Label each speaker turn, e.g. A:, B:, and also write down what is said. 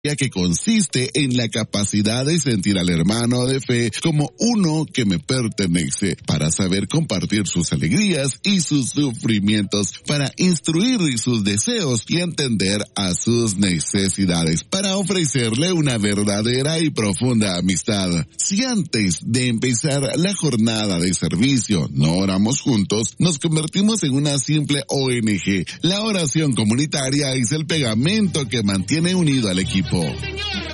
A: que consiste en la capacidad de sentir al hermano de fe como uno que me pertenece, para saber compartir sus alegrías y sus sufrimientos, para instruir sus deseos y entender a sus necesidades, para ofrecerle una verdadera y profunda amistad. Si antes de empezar la jornada de servicio no oramos juntos, nos convertimos en una simple ONG. La oración comunitaria es el pegamento que mantiene unido al equipo.